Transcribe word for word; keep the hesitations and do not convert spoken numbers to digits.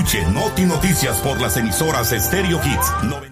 Escuche Noti Noticias por las emisoras Stereo Hits